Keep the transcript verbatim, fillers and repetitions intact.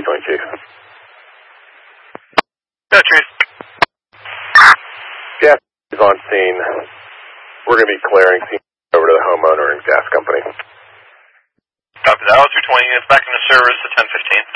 going, Chief? Go, Chief. Gas is on scene. We're going to be clearing scene over to the homeowner and gas company. Copy that. L two twenty units back into service to ten fifteen.